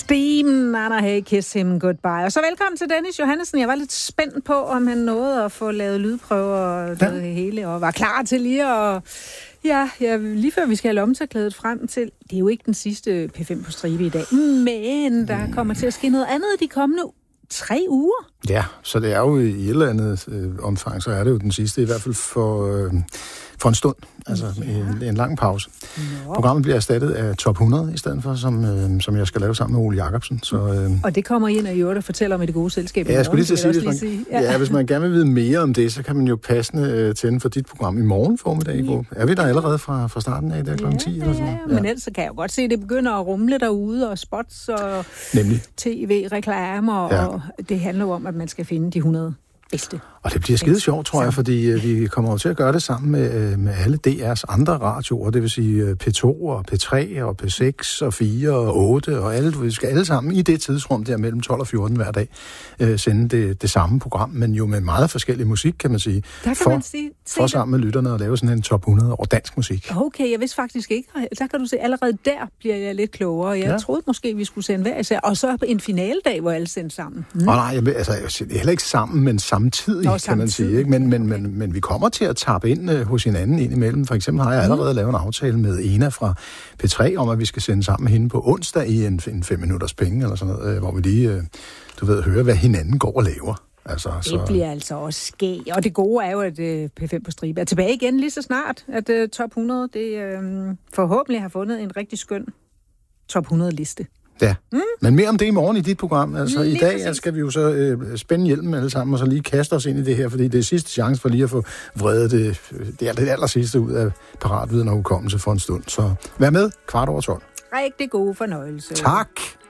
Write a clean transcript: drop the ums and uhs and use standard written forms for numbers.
Steam, Anna Hey, Kiss Him Goodbye. Og så velkommen til Dennis Johannessen. Jeg var lidt spændt på, om han nåede at få lavet lydprøver og det hele, og var klar til lige at... Ja, lige før vi skal have lommetørklædet frem til... Det er jo ikke den sidste P5 på stribe i dag, men der kommer til at ske noget andet de kommende 3 uger. Ja, så det er jo i et eller andet omfang, så er det jo den sidste, i hvert fald for en stund. Altså en lang pause. Nå. Programmet bliver erstattet af Top 100 i stedet for, som jeg skal lave sammen med Ole Jacobsen. Så, og det kommer ind og i øvrigt og fortæller om i det gode selskab. Ja, jeg skulle lige sige, hvis man gerne vil vide mere om det, så kan man jo passende tænde for dit program i morgen formiddag. Ja. Er vi der allerede fra starten af, der kl. 10? Eller sådan? Ja, men ellers så kan jeg jo godt se, at det begynder at rumle derude, og spots og tv-reklamer, og det handler jo om, at man skal finde de 100 bedste. Og det bliver skide sjovt, tror jeg, fordi vi kommer til at gøre det sammen med alle DR's andre radioer, det vil sige P2 og P3 og P6 og 4 og 8 og alle. Vi skal alle sammen i det tidsrum der mellem 12 og 14 hver dag sende det samme program, men jo med meget forskellig musik, kan man sige. Der kan man sige. For sammen med lytterne at lave sådan en top 100 over dansk musik. Okay, jeg vidste faktisk ikke. Der kan du se, allerede der bliver jeg lidt klogere. Jeg troede måske, vi skulle sende hver især. Og så en finaledag, hvor alle sendte sammen. Nej, altså heller ikke sammen, men samtidig, kan man sige. Ikke? Men vi kommer til at tappe ind hos hinanden indimellem. For eksempel har jeg allerede lavet en aftale med Ena fra P3 om, at vi skal sende sammen med hende på onsdag i en 5 minutters penge, eller sådan noget, hvor vi lige, hører, hvad hinanden går og laver. Altså, det bliver altså også skæg. Og det gode er jo, at P5 på stribe er tilbage igen lige så snart, at Top 100 forhåbentlig har fundet en rigtig skøn Top 100-liste. Ja, men mere om det i morgen i dit program. Altså i dag skal vi jo så spænde hjelmen alle sammen, og så lige kaste os ind i det her, fordi det er sidste chance for lige at få vredet det aller sidste ud af paratviden og hukommelse for en stund. Så vær med 12:15. Rigtig god fornøjelse. Tak.